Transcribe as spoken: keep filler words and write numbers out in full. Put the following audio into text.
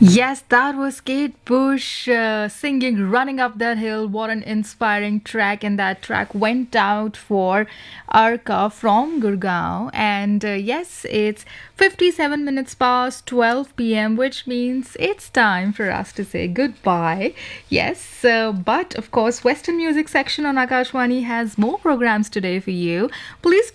Yes, that was Kate Bush uh, singing Running Up That Hill. What an inspiring track. And that track went out for Arka from Gurgaon. And uh, yes, it's fifty-seven minutes past twelve p m, which means it's time for us to say goodbye. Yes, uh, but of course, Western music section on Akashwani has more programs today for you. Please